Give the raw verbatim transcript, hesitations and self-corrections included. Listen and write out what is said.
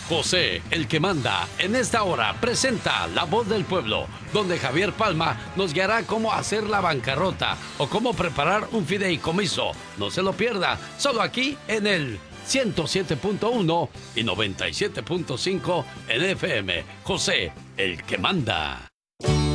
José, el que manda, en esta hora presenta La Voz del Pueblo, donde Javier Palma nos guiará cómo hacer la bancarrota o cómo preparar un fideicomiso. No se lo pierda, solo aquí en el ciento siete punto uno y noventa y siete punto cinco en F M. José, el que manda.